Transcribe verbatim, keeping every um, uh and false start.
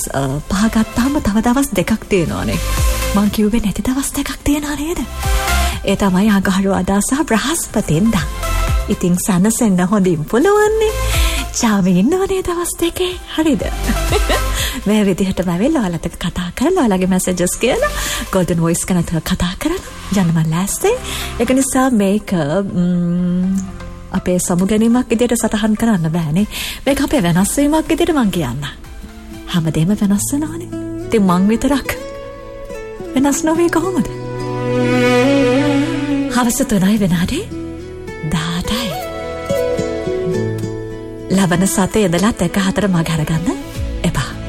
පහගත්තාම තව දවස් දෙකක් තියෙනවානේ. මං කිව්වේ නැති දවස් දෙකක් තියෙනවා නේද? ඒ තමයි අඟහරුවාදා සහ බ්‍රහස්පතින්දා. ඉතින් සනසෙන්න හොඳින් පුළුවන්නේ. චාමි ඉන්නවනේ දවස් දෙකේ. හරිද? මේ විදිහට බැවිලා ඔයාලට කතා කරලා ඔයාලගේ මැසේජස් කියලා Golden Voice කනට කතා කරලා යන්න මම ලෑස්ති. ඒක නිසා මේක අපේ සමුගැනීමක් විදිහට සටහන් කරන්න බෑනේ. මේක අපේ වෙනස් වීමක් විදිහට මං කියන්න. හැමදේම වෙනස් වෙනවනේ. ඉතින් මං විතරක් වෙනස් නොවේ කොහොමද? හවස තුනයි වෙනාඩි දහඅටයි. ලබන සතේ ඉඳලා එක හතර මග අරගන්න.